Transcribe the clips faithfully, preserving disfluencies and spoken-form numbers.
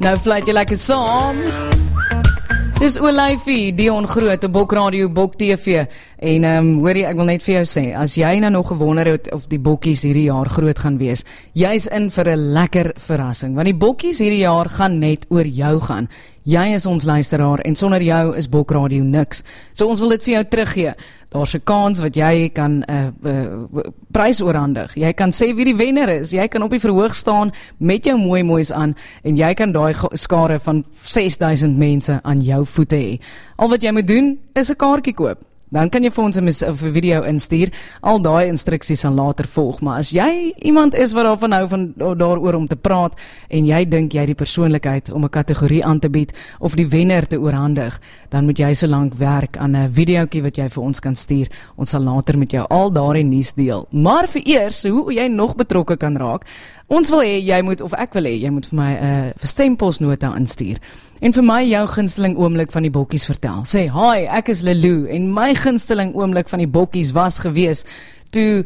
Nou fluit jy lekker saam. Dis Olyfie, Dion Groot, op Bok Radio, Bok T V. En um, hoorie, ek wil net vir jou sê, as jy nou nog gewonder het of die bokkies hierdie jaar groot gaan wees, jy's in vir 'n lekker verrassing, want die bokkies hierdie jaar gaan net oor jou gaan. Jy is ons luisteraar en sonder jou is Bok Radio niks. So ons wil dit vir jou teruggee. Daar's 'n kans wat jy kan 'n uh, uh, prys oorhandig. Jy kan sê wie die wenner is. Jy kan op die verhoog staan met jou mooi moois aan en jy kan daai skare van ses duisend mense aan jou voete hê. Al wat jy moet doen is 'n kaartjie koop. Dan kan jy vir ons 'n video instuur. Al daai instruksies sal later volg. Maar as jy iemand is wat daarvan hou van daaroor om te praat en jy dink jy die persoonlikheid om 'n kategorie aan te bied of die wenner te oorhandig, dan moet jy so lank werk aan 'n videoetjie wat jy vir ons kan stuur. Ons sal later met jou al daardie nuus deel. Maar vir eers, hoe jy nog betrokke kan raak. Ons wil hê jy moet of ek wil hê jy moet vir my 'n uh, stemposnota instuur. En vir my jou gunsteling oomblik van die bokkies vertel. Sê, hi, ek is Lelou en my gunsteling oomblik van die bokkies was gewees toe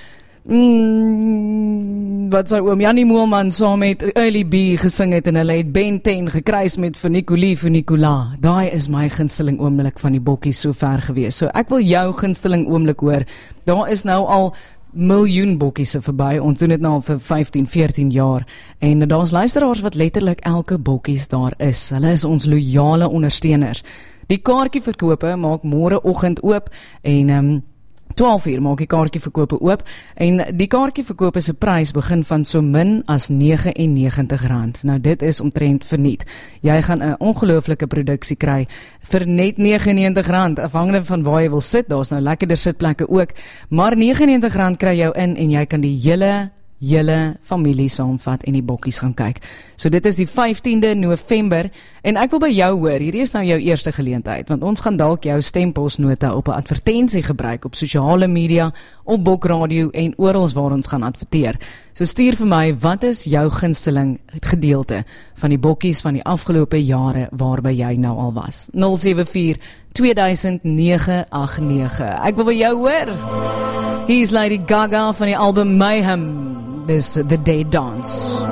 mm, wat sy oom Jannie Moelman saam met Early B gesing het en hulle het Ben ten gekruis met Funicolie Funicula. Daai is my gunsteling oomblik van die bokkies so ver gewees. So ek wil jou gunsteling oomblik hoor. Daar is nou al miljoen bokkies se verby. Ons doen dit nou al vir vyftien, veertien jaar. En daar's luisteraars wat letterlik elke bokkies daar is. Hulle is ons loyale ondersteuners. Die kaartjieverkope maak môreoggend oop en um, twaalf uur maak die kaartjieverkope oop en die kaartjieverkope se prys begin van so min as nege en negentig rand. Nou dit is omtrent verniet. Jy gaan 'n ongelooflike produksie kry vir net nege en negentig rand, afhangende van waar jy wil sit. Daar's nou lekkerder sitplekke ook, maar nege en negentig rand kry jou in en jy kan die hele julle familie saamvat en die bokkies gaan kyk. So dit is die vyftiende November en ek wil by jou hoor, hierdie is nou jou eerste geleentheid, want ons gaan dalk jou stemposnota op 'n advertensie gebruik op sosiale media, op Bok Radio en oral waar ons gaan adverteer. So stuur vir my, wat is jou gunsteling gedeelte van die bokkies van die afgelope jare waarby jy nou al was? nul sewe vier twee duisend nege agt nege. Ek wil by jou hoor. He's Lady Gaga van die album Mayhem. This The Day Dance.